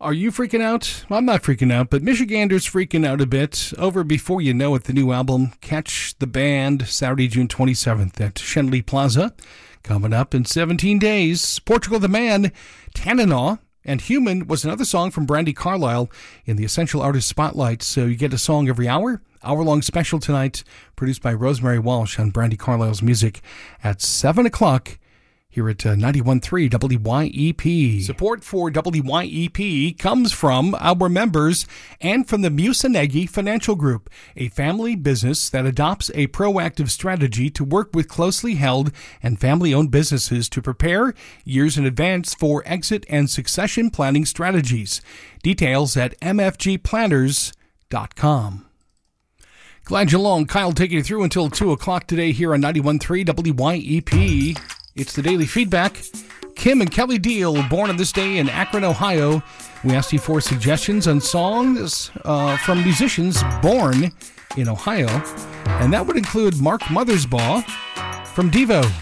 Are you freaking out? I'm not freaking out, but Michigander's freaking out a bit over Before You Know It, the new album. Catch the band Saturday, June 27th at Shenley Plaza. Coming up in 17 days. Portugal the Man, Tanana, and Human was another song from Brandi Carlile in the Essential Artist Spotlight. So you get a song every hour. Hour-long special tonight, produced by Rosemary Walsh on Brandi Carlile's music at 7 o'clock. Here at 91.3 WYEP. Support for WYEP comes from our members and from the Musanegi Financial Group, a family business that adopts a proactive strategy to work with closely held and family-owned businesses to prepare years in advance for exit and succession planning strategies. Details at mfgplanners.com. Glad you're along. Kyle taking you through until 2 o'clock today here on 91.3 WYEP. It's the Daily Feedback. Kim and Kelly Deal, born on this day in Akron, Ohio. We asked you for suggestions on songs from musicians born in Ohio. And that would include Mark Mothersbaugh from Devo.